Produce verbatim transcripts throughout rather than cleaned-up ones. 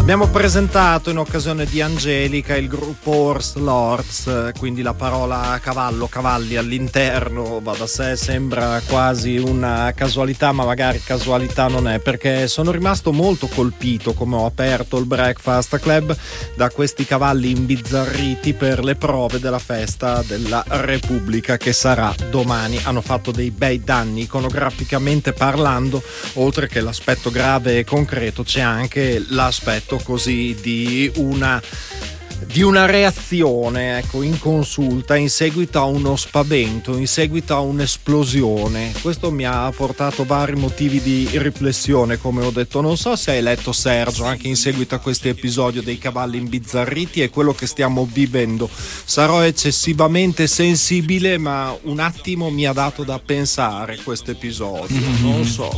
Abbiamo presentato in occasione di Angelica il gruppo Horse Lords, quindi la parola cavallo, cavalli all'interno, va da sé, sembra quasi una casualità, ma magari casualità non è, perché sono rimasto molto colpito, come ho aperto il Breakfast Club, da questi cavalli imbizzarriti per le prove della festa della Repubblica che sarà domani. Hanno fatto dei bei danni iconograficamente parlando, oltre che l'aspetto grave e concreto c'è anche l'aspetto così di una di una reazione, ecco, in consulta in seguito a uno spavento, in seguito a un'esplosione. Questo mi ha portato vari motivi di riflessione, come ho detto. Non so se hai letto, Sergio, anche in seguito a questo episodio dei cavalli imbizzarriti e quello che stiamo vivendo. Sarò eccessivamente sensibile, ma un attimo mi ha dato da pensare questo episodio. Mm-hmm. Non so.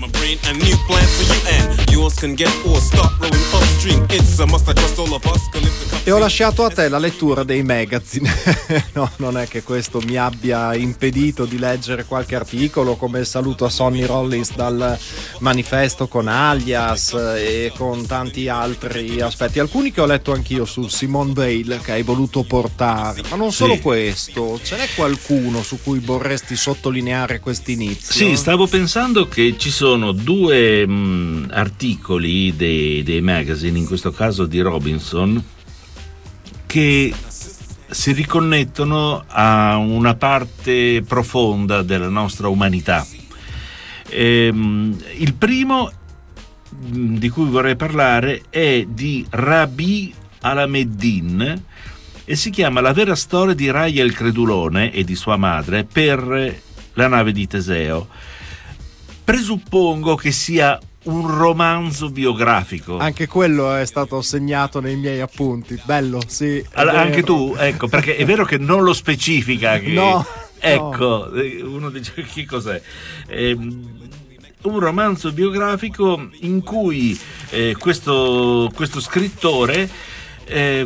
E ho lasciato a te la lettura dei magazine. No, non è che questo mi abbia impedito di leggere qualche articolo, come il saluto a Sonny Rollins dal Manifesto con Alias e con tanti altri aspetti, alcuni che ho letto anch'io su Simone Weil che hai voluto portare, ma non solo sì. Questo, ce n'è qualcuno su cui vorresti sottolineare quest'inizio? Sì, stavo pensando che ci sono due mh, articoli dei, dei magazine, in questo caso di Robinson, che si riconnettono a una parte profonda della nostra umanità. Ehm, il primo di cui vorrei parlare è di Rabi Alameddin e si chiama La vera storia di Raya il Credulone e di sua madre per la nave di Teseo. Presuppongo che sia un romanzo biografico. Anche quello è stato segnato nei miei appunti. Bello, sì. Allora, anche tu, ecco, perché è vero che non lo specifica. Che, no. Ecco, no. Uno dice che cos'è? Eh, un romanzo biografico in cui eh, questo, questo scrittore eh,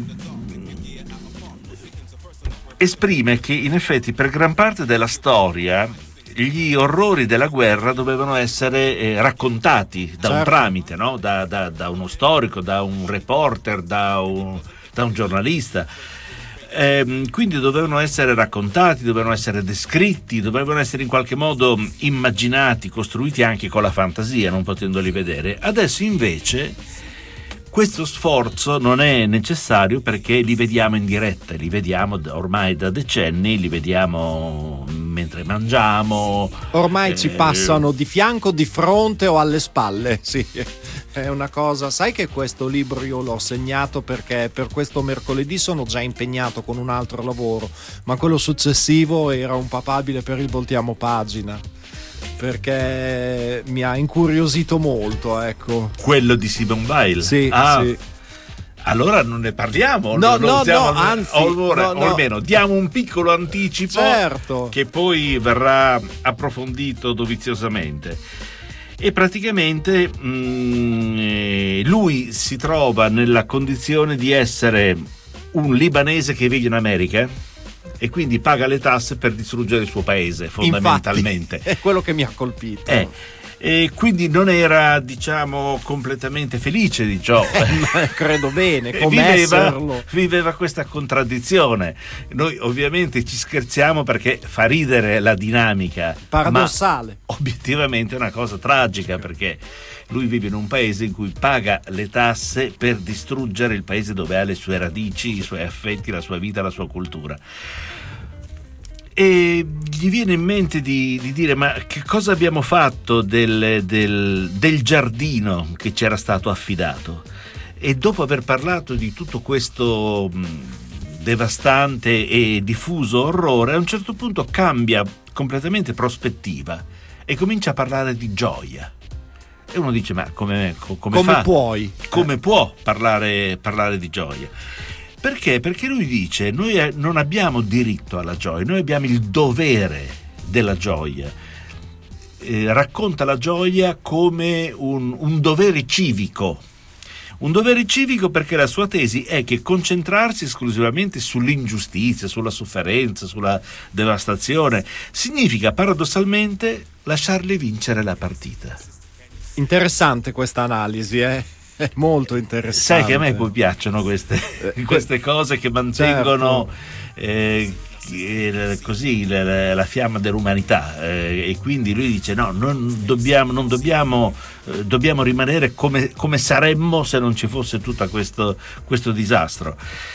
esprime che in effetti per gran parte della storia gli orrori della guerra dovevano essere eh, raccontati da certo. un tramite, no? da, da, da uno storico, da un reporter, da un, da un giornalista. Eh, quindi dovevano essere raccontati, dovevano essere descritti, dovevano essere in qualche modo immaginati, costruiti anche con la fantasia, non potendoli vedere. Adesso invece questo sforzo non è necessario perché li vediamo in diretta, li vediamo ormai da decenni, li vediamo mentre mangiamo. Ormai eh, ci passano di fianco, di fronte o alle spalle, sì. È una cosa, sai che questo libro io l'ho segnato perché per questo mercoledì sono già impegnato con un altro lavoro, ma quello successivo era un papabile per il voltiamo pagina, perché mi ha incuriosito molto, ecco. Quello di Simone Weil? Sì, ah, sì. Allora non ne parliamo? No, non no, siamo, no, anzi, allora, no, o no. almeno diamo un piccolo anticipo, certo, che poi verrà approfondito doviziosamente. E praticamente mh, lui si trova nella condizione di essere un libanese che vive in America e quindi paga le tasse per distruggere il suo paese, fondamentalmente. Infatti, è quello che mi ha colpito. Eh, e quindi non era, diciamo, completamente felice di ciò. Credo bene, come viveva, esserlo. Viveva questa contraddizione. Noi ovviamente ci scherziamo perché fa ridere la dinamica paradossale, ma obiettivamente è una cosa tragica, perché lui vive in un paese in cui paga le tasse per distruggere il paese dove ha le sue radici, i suoi affetti, la sua vita, la sua cultura. E gli viene in mente di, di dire: ma che cosa abbiamo fatto del, del, del giardino che ci era stato affidato? E dopo aver parlato di tutto questo mh, devastante e diffuso orrore, a un certo punto cambia completamente prospettiva e comincia a parlare di gioia. E uno dice: ma come, come, come fa? puoi? Come eh. può parlare, parlare di gioia? Perché? Perché lui dice: noi non abbiamo diritto alla gioia, noi abbiamo il dovere della gioia. Eh, racconta la gioia come un, un dovere civico. Un dovere civico perché la sua tesi è che concentrarsi esclusivamente sull'ingiustizia, sulla sofferenza, sulla devastazione, significa paradossalmente lasciarle vincere la partita. Interessante questa analisi, eh? È molto interessante. Sai che a me poi piacciono queste, queste cose che mantengono certo. eh, così la, la fiamma dell'umanità, eh, e quindi lui dice no, non dobbiamo, non dobbiamo, eh, dobbiamo rimanere come, come saremmo se non ci fosse tutto questo, questo disastro.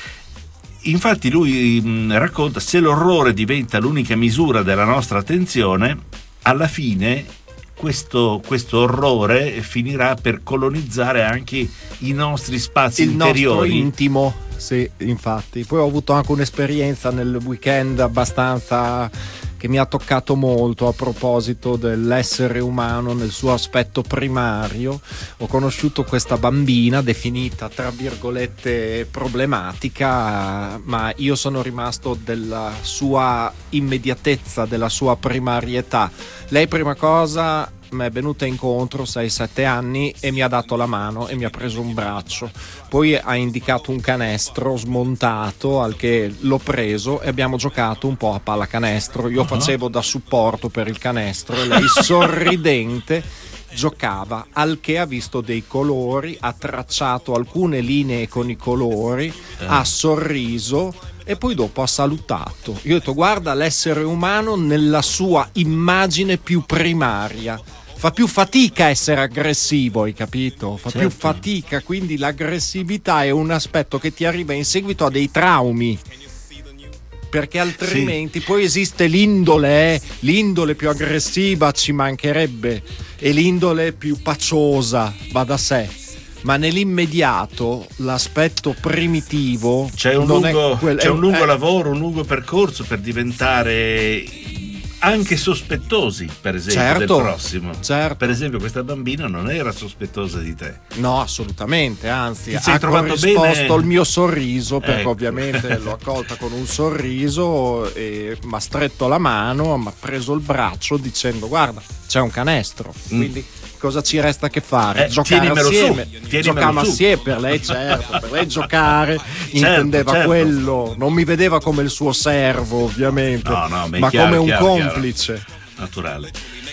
Infatti lui mh, racconta: se l'orrore diventa l'unica misura della nostra attenzione, alla fine questo, questo orrore finirà per colonizzare anche i nostri spazi il interiori. Il nostro intimo, sì, infatti. Poi ho avuto anche un'esperienza nel weekend abbastanza che mi ha toccato molto a proposito dell'essere umano nel suo aspetto primario. Ho conosciuto questa bambina definita tra virgolette problematica, ma io sono rimasto della sua immediatezza, della sua primarietà. Lei prima cosa mi è venuta incontro sei sette anni e mi ha dato la mano e mi ha preso un braccio, poi ha indicato un canestro smontato, al che l'ho preso e abbiamo giocato un po' a pallacanestro. Io uh-huh. facevo da supporto per il canestro e lei sorridente giocava, al che ha visto dei colori, ha tracciato alcune linee con i colori, eh. ha sorriso e poi dopo ha salutato. Io ho detto: guarda l'essere umano nella sua immagine più primaria. Fa più fatica a essere aggressivo, hai capito? Fa certo. più fatica, quindi l'aggressività è un aspetto che ti arriva in seguito a dei traumi, perché altrimenti sì. poi esiste l'indole, eh? l'indole più aggressiva ci mancherebbe, e l'indole più paciosa, va da sé. Ma nell'immediato l'aspetto primitivo c'è un non lungo, è quel, c'è è, un lungo è, lavoro, un lungo percorso per diventare anche sospettosi, per esempio, certo, del prossimo. Certo. Per esempio, questa bambina non era sospettosa di te. No, assolutamente, anzi, Ti sei ha trovato corrisposto bene? Il mio sorriso, perché ecco. ovviamente l'ho accolta con un sorriso e mi ha stretto la mano, mi ha preso il braccio dicendo: guarda, c'è un canestro, mm. quindi cosa ci resta che fare? Eh, giocare assieme. Giocavamo su. assieme per lei, certo, per lei giocare, certo, intendeva certo. quello, non mi vedeva come il suo servo, ovviamente, no, no, ma chiaro, come un chiaro, complice. Chiaro. Naturale.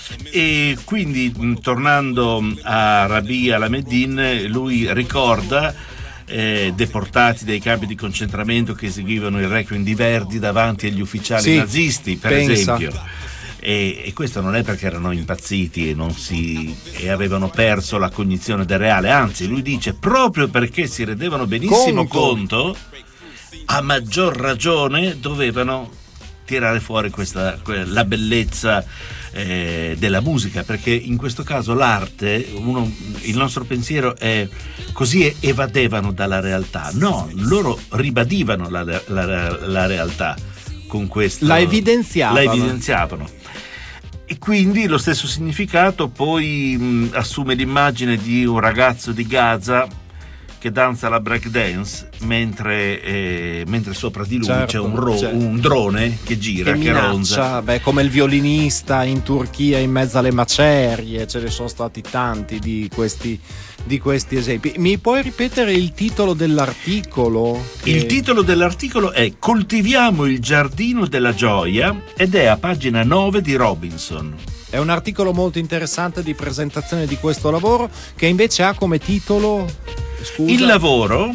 E quindi, tornando a Rabih Alameddin, lui ricorda eh, deportati dai campi di concentramento che eseguivano il requiem di Verdi davanti agli ufficiali sì, nazisti, per pensa. esempio. E, e questo non è perché erano impazziti e, non si, e avevano perso la cognizione del reale, anzi lui dice proprio perché si rendevano benissimo conto, conto a maggior ragione dovevano tirare fuori questa, la bellezza eh, della musica, perché in questo caso l'arte, uno, il nostro pensiero è così evadevano dalla realtà. No, loro ribadivano la, la, la realtà con questo, la evidenziavano. la evidenziavano. E quindi lo stesso significato poi mh, assume l'immagine di un ragazzo di Gaza che danza la break dance mentre, eh, mentre sopra di lui certo, c'è, un, ro- c'è un drone che gira, che, che minaccia, ronza. Beh, come il violinista in Turchia in mezzo alle macerie, ce ne sono stati tanti di questi, di questi esempi. Mi puoi ripetere il titolo dell'articolo? Che... Il titolo dell'articolo è Coltiviamo il giardino della gioia ed è a pagina nove di Robinson. È un articolo molto interessante di presentazione di questo lavoro, che invece ha come titolo... Scusa. Il lavoro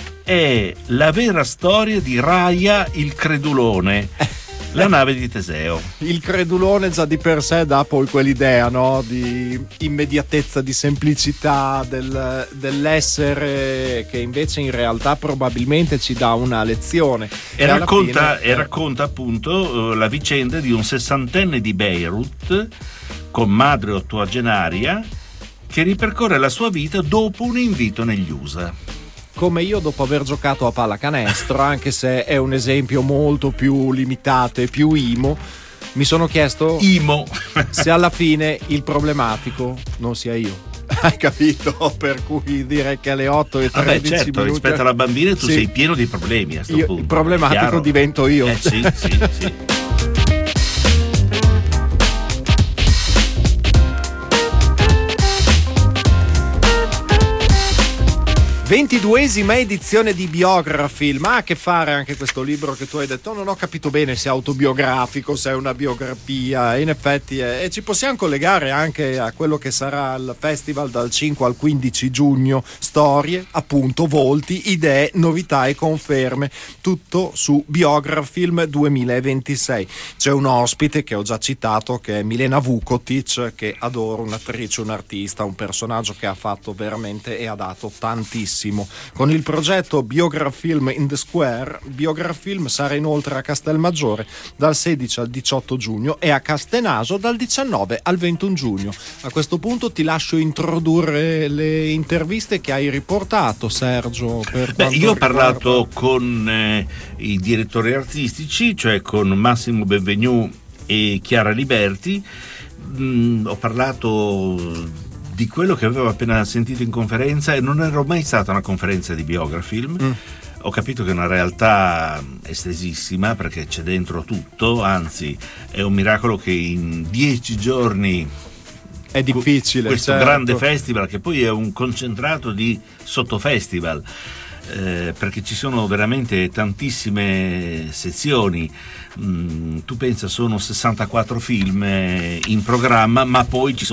è la vera storia di Raya il credulone, la nave di Teseo. Il credulone già di per sé dà poi quell'idea, no? Di immediatezza, di semplicità del, dell'essere, che invece in realtà probabilmente ci dà una lezione. E, e racconta, fine... e racconta appunto la vicenda di un sessantenne di Beirut con madre ottogenaria che ripercorre la sua vita dopo un invito negli U S A. Come io dopo aver giocato a pallacanestro, anche se è un esempio molto più limitato e più imo, mi sono chiesto imo se alla fine il problematico non sia io. Hai capito? Per cui direi che alle otto e tredici Vabbè, certo, minuti rispetto alla bambina tu sì. sei pieno di problemi a sto io, punto. Il problematico Chiaro? divento io. Eh sì, sì, sì. ventiduesima edizione di Biografilm. Ha a che fare anche questo libro che tu hai detto, non ho capito bene se è autobiografico, se è una biografia. In effetti è, e ci possiamo collegare anche a quello che sarà il festival dal cinque al quindici giugno. Storie, appunto, volti, idee, novità e conferme, tutto su Biografilm duemilaventisei. C'è un ospite che ho già citato, che è Milena Vukotic, che adoro, un'attrice, un artista, un personaggio che ha fatto veramente e ha dato tantissimo. Con il progetto Biografilm in the Square, Biografilm sarà inoltre a Castelmaggiore dal sedici al diciotto giugno e a Castenaso dal diciannove al ventuno giugno. A questo punto ti lascio introdurre le interviste che hai riportato, Sergio. Per Beh, io ho riguarda... parlato con eh, i direttori artistici, cioè con Massimo Benvenu e Chiara Liberti. Mm, ho parlato di quello che avevo appena sentito in conferenza, e non ero mai stata a una conferenza di Biografilm. Mm. Ho capito che è una realtà estesissima, perché c'è dentro tutto, anzi è un miracolo che in dieci giorni è difficile, questo certo. grande festival, che poi è un concentrato di sottofestival, eh, perché ci sono veramente tantissime sezioni. Mm, tu pensa, sono sessantaquattro film in programma, ma poi ci sono